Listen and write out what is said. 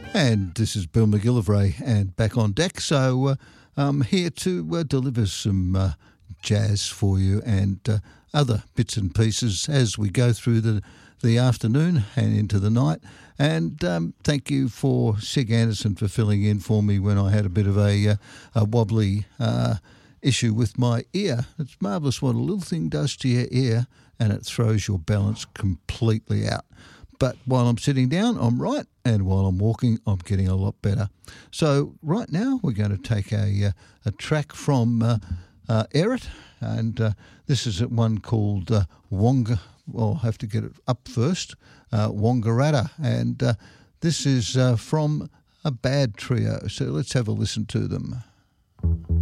And this is Bill McGillivray and back on deck. So I'm here to deliver some jazz for you and other bits and pieces as we go through the afternoon and into the night. And thank you for Sig Anderson for filling in for me when I had a bit of a wobbly issue with my ear. It's marvellous what a little thing does to your ear, and it throws your balance completely out. But while I'm sitting down, I'm right, and while I'm walking, I'm getting a lot better. So right now, we're going to take a track from Errett, and this is one called Wonga. Well, I'll have to get it up first, Wongarata, and this is from a Bad Trio. So let's have a listen to them.